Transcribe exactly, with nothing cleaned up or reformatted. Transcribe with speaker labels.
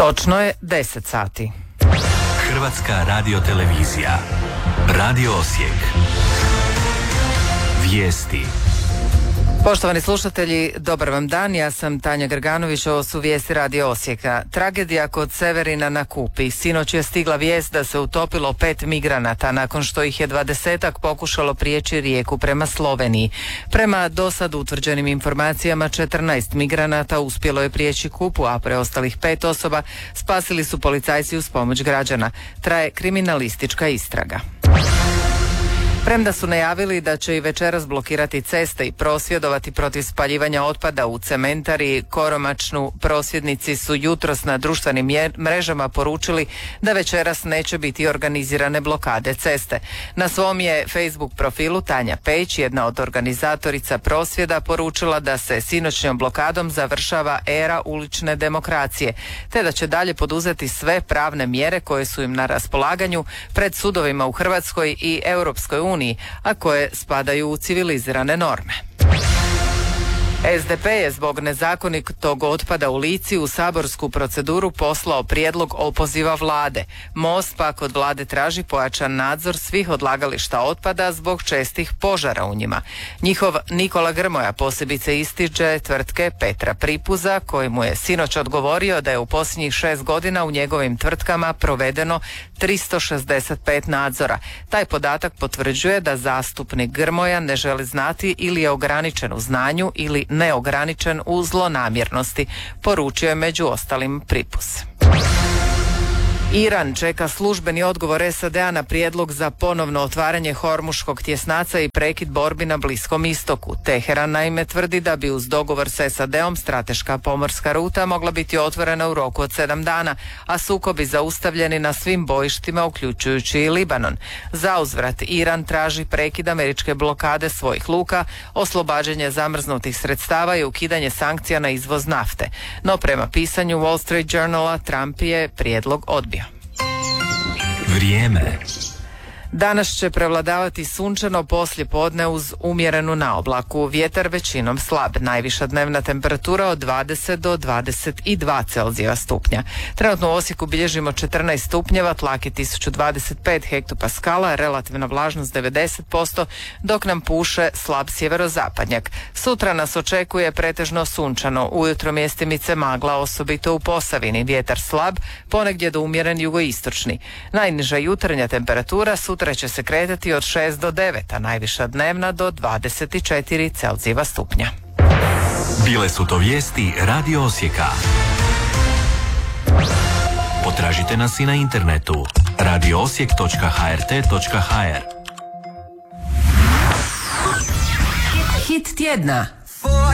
Speaker 1: Točno je deset sati.
Speaker 2: Hrvatska radiotelevizija. Radio Osijek. Vijesti.
Speaker 1: Poštovani slušatelji, dobar vam dan, ja sam Tanja Grganović, ovo su vijesti Radio Osijeka. Tragedija kod Severina na Kupi. Sinoć je stigla vijest da se utopilo pet migranata nakon što ih je dvadesetak pokušalo prijeći rijeku prema Sloveniji. Prema dosad utvrđenim informacijama, četrnaest migranata uspjelo je prijeći Kupu, a preostalih pet osoba spasili su policajci uz pomoć građana. Traje kriminalistička istraga. Premda su najavili da će i večeras blokirati ceste i prosvjedovati protiv spaljivanja otpada u cementari Koromačnu, prosvjednici su jutros na društvenim mrežama poručili da večeras neće biti organizirane blokade ceste. Na svom je Facebook profilu Tanja Pejć, jedna od organizatorica prosvjeda, poručila da se sinoćnjom blokadom završava era ulične demokracije, te da će dalje poduzeti sve pravne mjere koje su im na raspolaganju pred sudovima u Hrvatskoj i Europskoj uniji, a koje spadaju u civilizirane norme. es de pe je zbog nezakonitog otpada u Lici u saborsku proceduru poslao prijedlog opoziva vlade. Most pak od vlade traži pojačan nadzor svih odlagališta otpada zbog čestih požara u njima. Njihov Nikola Grmoja posebice ističe tvrtke Petra Pripuza, koji mu je sinoć odgovorio da je u posljednjih šest godina u njegovim tvrtkama provedeno tristo šezdeset pet nadzora. Taj podatak potvrđuje da zastupnik Grmoja ne želi znati ili je ograničen u znanju ili neograničen u zlonamjernosti, poručio je među ostalim Pripuz. Iran čeka službeni odgovor es a de a na prijedlog za ponovno otvaranje Hormuškog tjesnaca i prekid borbi na Bliskom istoku. Teheran naime tvrdi da bi uz dogovor s es a de om strateška pomorska ruta mogla biti otvorena u roku od sedam dana, a sukobi zaustavljeni na svim bojištima uključujući i Libanon. Zauzvrat Iran traži prekid američke blokade svojih luka, oslobađanje zamrznutih sredstava i ukidanje sankcija na izvoz nafte. No prema pisanju Wall Street Journala, Trump je prijedlog odbio.
Speaker 2: Vrijeme.
Speaker 1: Danas će prevladavati sunčano poslije podne uz umjerenu naoblaku. Vjetar većinom slab. Najviša dnevna temperatura od dvadeset do dvadeset dva Celzijeva stupnja. Trenutno u Osijeku bilježimo četrnaest stupnjeva, tlak je tisuću dvadeset pet hektopaskala, relativna vlažnost devedeset posto, dok nam puše slab sjeverozapadnjak. Sutra nas očekuje pretežno sunčano. Ujutro mjestimice magla, osobito u Posavini. Vjetar slab, ponegdje do umjeren jugoistočni. Najniža jutarnja temperatura sutra Sutra će se kretati od šest do devet, a najviša dnevna do dvadeset četiri Celzijeva stupnja.
Speaker 2: Bile su to vijesti Radio Osijeka. Potražite nas i na internetu radio osijek točka ha er te točka ha er.
Speaker 1: Hit tjedna.